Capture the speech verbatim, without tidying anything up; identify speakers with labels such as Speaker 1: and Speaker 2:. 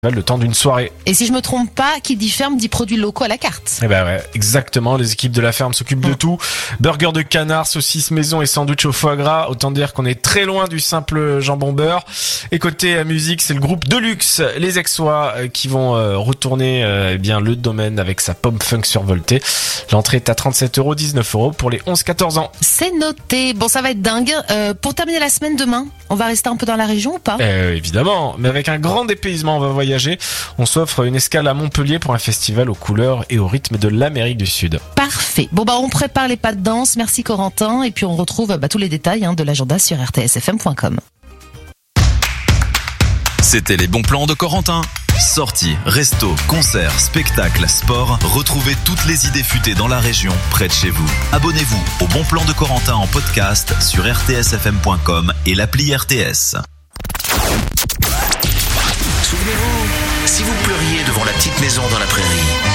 Speaker 1: le temps d'une soirée.
Speaker 2: Et si je me trompe pas, qui dit ferme dit produits locaux à la carte.
Speaker 1: Eh ben ouais, exactement. Les équipes de la ferme s'occupent de tout. Burgers de canard, saucisses maison et sandwich au foie gras. Autant dire qu'on est très loin du simple jambon beurre. Et côté musique, c'est le groupe Deluxe, les Aixois, qui vont euh, retourner euh, eh bien le domaine avec sa pop funk survoltée. L'entrée est à trente-sept euros, dix-neuf euros pour les onze quatorze ans.
Speaker 2: C'est noté. Bon, ça va être dingue. Euh, pour terminer la semaine demain, on va rester un peu dans la région ou pas ?
Speaker 1: euh, Évidemment, mais avec un grand dépaysement, on va voyager. On s'offre une escale à Montpellier pour un festival aux couleurs et au rythme de l'Amérique du Sud.
Speaker 2: Parfait. Bon bah on prépare les pas de danse. Merci Corentin. Et puis on retrouve bah, tous les détails hein, de l'agenda sur r t s f m point com.
Speaker 3: C'était les bons plans de Corentin. Sorties, restos, concerts, spectacles, sport. Retrouvez toutes les idées futées dans la région, près de chez vous. Abonnez-vous au Bon Plan de Corentin en podcast sur r t s f m point com et l'appli R T S.
Speaker 4: Souvenez-vous, si vous pleuriez devant la petite maison dans la prairie,